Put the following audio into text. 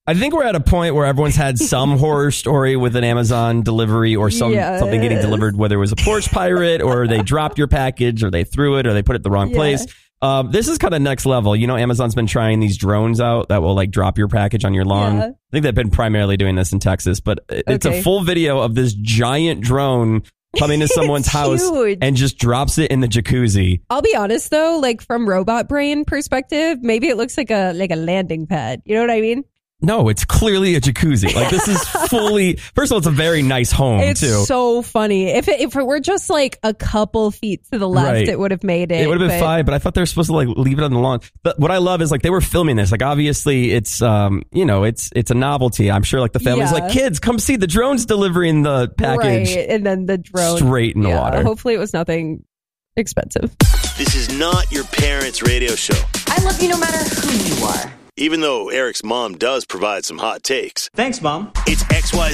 I think we're at a point where everyone's had some horror story with an Amazon delivery or something getting delivered, whether it was a porch pirate or they dropped your package or they threw it or they put it the wrong place. This is kind of next level. You know, Amazon's been trying these drones out that will like drop your package on your lawn. I think they've been primarily doing this in Texas, but it's a full video of this giant drone coming to someone's house and just drops it in the jacuzzi. I'll be honest though, like from robot brain perspective, maybe it looks like a landing pad. You know what I mean? No, it's clearly a jacuzzi. Like this is fully. First of all, it's a very nice home it's too. It's so funny. If it were just like a couple feet to the left, it would have made it. It would have been fine, but I thought they were supposed to like leave it on the lawn. But what I love is like they were filming this. Like obviously, it's it's a novelty. I'm sure like the family's like, kids, come see the drone's delivering the package, right? And then the drone straight in the water. Hopefully, it was nothing expensive. This is not your parents' radio show. I love you no matter who you are. Even though Eric's mom does provide some hot takes. Thanks, Mom. It's XYZ